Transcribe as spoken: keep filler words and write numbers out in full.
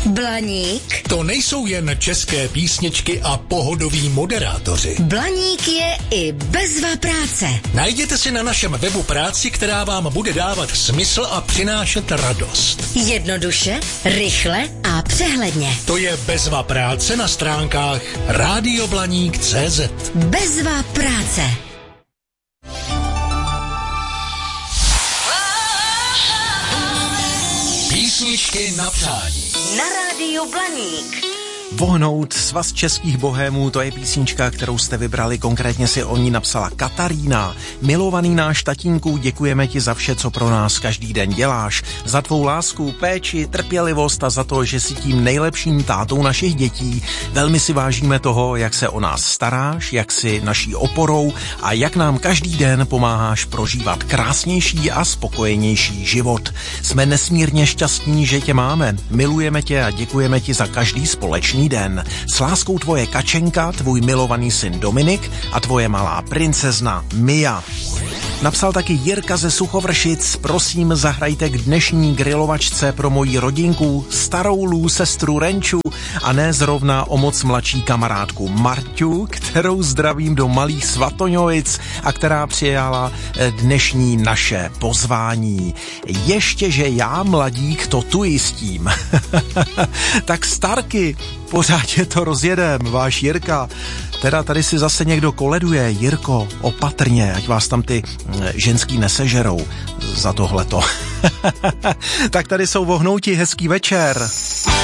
Blaník. To nejsou jen české písničky a pohodoví moderátoři. Blaník je i bezva práce. Najděte si na našem webu práci, která vám bude dávat smysl a přinášet radost. Jednoduše, rychle a přehledně. To je bezva práce na stránkách radioblaník tečka cé zet. Bezva práce. Písničky na přání. Na rádiu Blaník. Vohnout, svaz českých bohémů, to je písnička, kterou jste vybrali, konkrétně si o ní napsala Katarína. Milovaný náš tatínku, děkujeme ti za vše, co pro nás každý den děláš, za tvou lásku, péči, trpělivost a za to, že jsi tím nejlepším tátou našich dětí. Velmi si vážíme toho, jak se o nás staráš, jak jsi naší oporou a jak nám každý den pomáháš prožívat krásnější a spokojenější život. Jsme nesmírně šťastní, že tě máme, milujeme tě a děkujeme ti za každý společný den. S láskou tvoje Kačenka, tvůj milovaný syn Dominik a tvoje malá princezna Mia. Napsal taky Jirka ze Suchovršic, prosím zahrajte k dnešní grilovačce pro moji rodinku starou Lů sestru Renču a ne zrovna o moc mladší kamarádku Marťu, kterou zdravím do Malých Svatoňovic a která přijala dnešní naše pozvání. Ještě, že já, mladík, to tu jistím. Tak Starky, pořád je to rozjedem, váš Jirka. Teda tady si zase někdo koleduje. Jirko, opatrně, ať vás tam ty ženský nesežerou za tohleto. Tak tady jsou vohnouti, hezký večer.